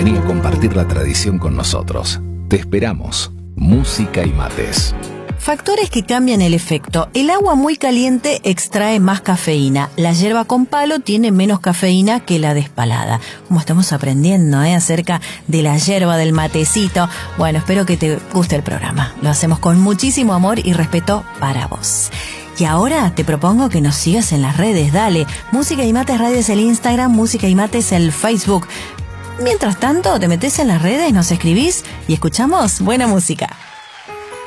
Vení a compartir la tradición con nosotros. Te esperamos. Música y mates. Factores que cambian el efecto. El agua muy caliente extrae más cafeína. La yerba con palo tiene menos cafeína que la despalada. Como estamos aprendiendo, acerca de la yerba, del matecito. Bueno, espero que te guste el programa. Lo hacemos con muchísimo amor y respeto para vos. Y ahora te propongo que nos sigas en las redes. Dale, Música y Mates Radio es el Instagram, Música y Mates el Facebook. Mientras tanto, te metes en las redes, nos escribís y escuchamos buena música.